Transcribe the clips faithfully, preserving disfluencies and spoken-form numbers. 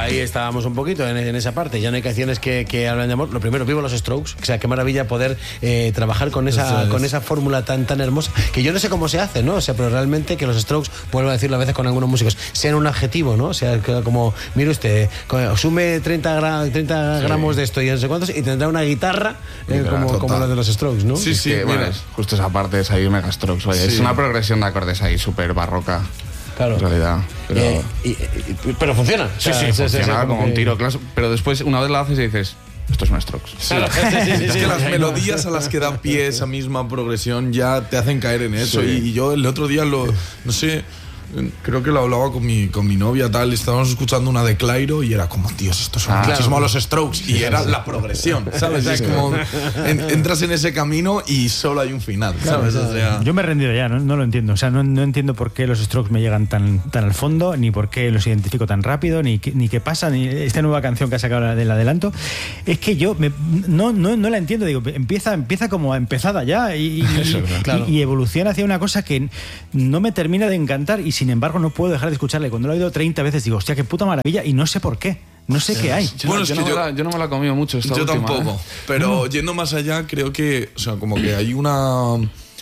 ahí estábamos un poquito en, en esa parte. Ya no hay canciones que, que hablan de amor. Lo primero, vivo los Strokes. O sea, qué maravilla poder eh, trabajar con esa, con esa fórmula tan, tan hermosa, que yo no sé cómo se hace, ¿no? O sea, pero realmente que los Strokes, vuelvo a decirlo a veces con algunos músicos, sean un adjetivo, ¿no? O sea, como, mire usted, sume treinta, gra- treinta sí. gramos de esto y no sé cuántos, y tendrá una guitarra eh, claro, como, como la de los Strokes, ¿no? Sí, sí, que, bueno, mira. justo esa parte es ahí Mega Strokes, vaya. Sí. Es una progresión de acordes ahí súper barroca. Claro. En realidad. Pero, eh, y, y, pero funciona. Sí, o sea, sí, se, funciona se, se, como que... un tiro, claro, pero después, una vez la haces y dices, esto es un Strokes. Sí. Claro. Sí, sí, sí, es que las melodías a las que da pie esa misma progresión ya te hacen caer en eso. Sí. Y, y yo el otro día lo, no sé, creo que lo hablaba con mi, con mi novia, tal, estábamos escuchando una de Clairo y era como, tíos, esto son ah, muchísimo claro. los Strokes. Y era la progresión, ¿sabes? Es como, en, entras en ese camino y solo hay un final, ¿sabes? O sea, yo me he rendido ya, no, no lo entiendo. O sea, no, no entiendo por qué los Strokes me llegan tan, tan al fondo, ni por qué los identifico tan rápido, ni, ni qué pasa, ni esta nueva canción que ha sacado del adelanto. Es que yo me, no, no, no la entiendo. Digo, empieza, empieza como empezada ya y, y, Eso, claro. y, y evoluciona hacia una cosa que no me termina de encantar y sin embargo no puedo dejar de escucharle. Cuando lo he oído treinta veces digo, hostia, qué puta maravilla, y no sé por qué. No sé qué hay. Yo, bueno, yo, es que no yo, la, yo no me la he comido mucho esta Yo última, tampoco. ¿eh? Pero mm. yendo más allá, creo que, o sea, como que hay una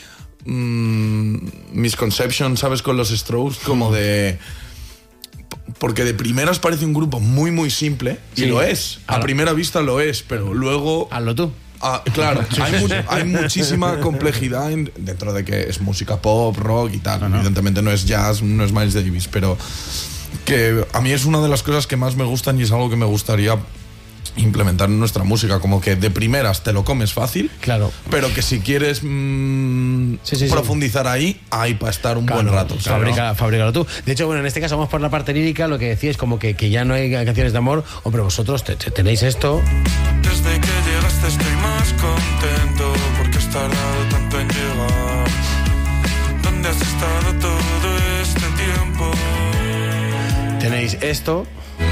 mmm, misconception, ¿sabes? Con los Strokes, como de... Porque de primeras parece un grupo muy, muy simple, sí. y lo es. A, a primera vista lo es, pero luego... Hazlo tú. Ah, claro, hay, mu- hay muchísima complejidad en, dentro de que es música pop, rock y tal. No, no. Evidentemente no es jazz, no es Miles Davis, pero que a mí es una de las cosas que más me gustan y es algo que me gustaría implementar en nuestra música, como que de primeras te lo comes fácil, claro, pero que si quieres mmm, sí, sí, profundizar sí. ahí, hay para estar un claro, buen rato. Claro. Fabrica, fabrícalo tú. De hecho, bueno, en este caso vamos por la parte lírica, lo que decía es como que, que ya no hay canciones de amor. Hombre, vosotros te, te, tenéis esto. Desde que llegaste estoy más contento porque has tardado tanto en llegar. ¿Dónde has estado todo este tiempo? Tenéis esto.